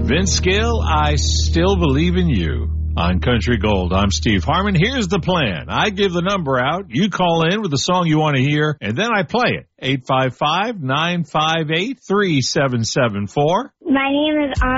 Vince Gill, I Still Believe in You. On Country Gold, I'm Steve Harmon. Here's the plan. I give the number out. You call in with the song you want to hear, and then I play it. 855-958-3774. My name is